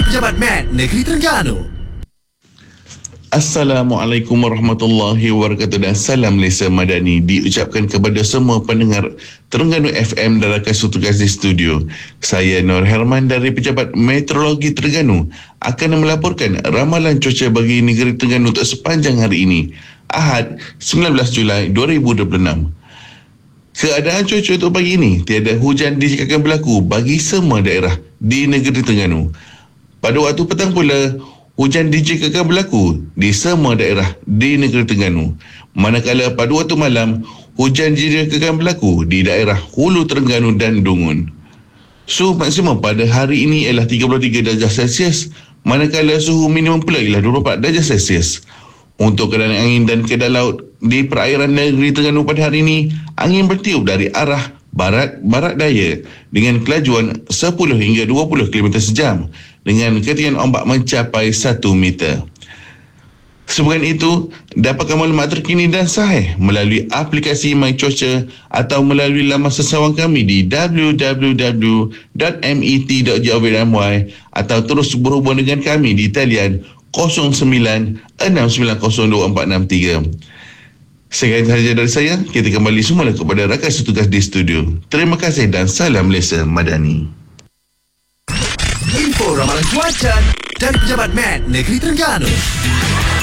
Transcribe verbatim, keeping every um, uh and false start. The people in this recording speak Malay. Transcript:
Pejabat M A T Negeri Terengganu. Assalamualaikum warahmatullahi wabarakatuh dan salam Malaysia Madani diucapkan kepada semua pendengar Terengganu F M dan rakan setugas di studio. Saya Nur Herman dari Pejabat Meteorologi Terengganu akan melaporkan ramalan cuaca bagi negeri Terengganu untuk sepanjang hari ini, Ahad sembilan belas Julai dua ribu dua puluh enam. Keadaan cuaca untuk pagi ini, tiada hujan dijangkakan berlaku bagi semua daerah di negeri Terengganu. Pada waktu petang pula, hujan dijangkakan berlaku di semua daerah di negeri Terengganu. Manakala pada waktu malam, hujan dijangkakan berlaku di daerah Hulu Terengganu dan Dungun. Suhu maksimum pada hari ini ialah tiga puluh tiga darjah Celsius, manakala suhu minimum pula ialah dua puluh empat darjah Celsius. Untuk keadaan angin dan keadaan laut di perairan negeri Terengganu pada hari ini, angin bertiup dari arah barat-barat daya dengan kelajuan sepuluh hingga dua puluh kilometer sejam dengan ketinggian ombak mencapai satu meter. Sebahagian itu, dapatkan maklumat terkini dan sahih melalui aplikasi My Cuaca atau melalui laman sesawang kami di w w w dot met dot gov dot my atau terus berhubung dengan kami di talian kosong sembilan enam sembilan kosong dua empat enam tiga. Sekian sahaja dari saya. Kita kembali semula kepada rakan setugas di studio. Terima kasih dan salam Malaysia Madani. Info ramalan cuaca dari Pejabat M A T Negeri Terengganu.